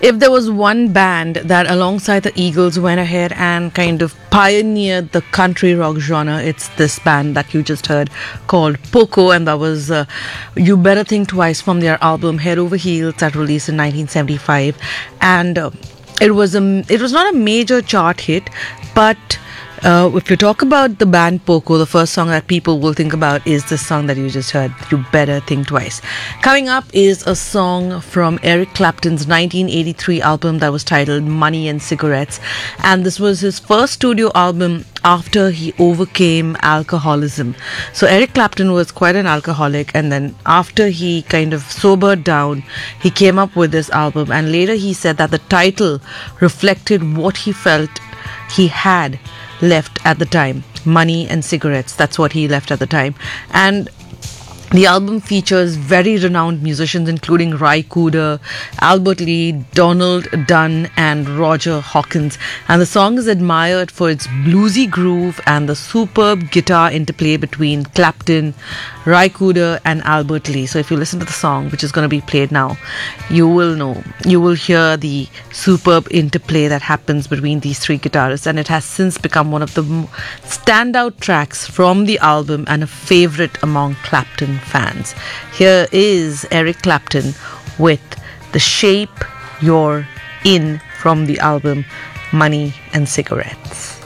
If there was one band that, alongside the Eagles, went ahead and kind of pioneered the country rock genre, it's this band that you just heard called Poco, and that was You Better Think Twice from their album Head Over Heels that released in 1975. And it was not a major chart hit, but if you talk about the band Poco, the first song that people will think about is the song that you just heard, You Better Think Twice. Coming up is a song from Eric Clapton's 1983 album that was titled Money and Cigarettes. And this was his first studio album after he overcame alcoholism. So Eric Clapton was quite an alcoholic, and then after he kind of sobered down, he came up with this album. And later he said that the title reflected what he felt he had left at the time. Money and cigarettes, that's what he left at the time. And the album features very renowned musicians including Ry Cooder, Albert Lee, Donald Dunn and Roger Hawkins. And the song is admired for its bluesy groove and the superb guitar interplay between Clapton, Ry Cooder and Albert Lee. So if you listen to the song, which is going to be played now, you will hear the superb interplay that happens between these three guitarists, and it has since become one of the standout tracks from the album and a favorite among Clapton fans. Here is Eric Clapton with The Shape You're In from the album Money and Cigarettes.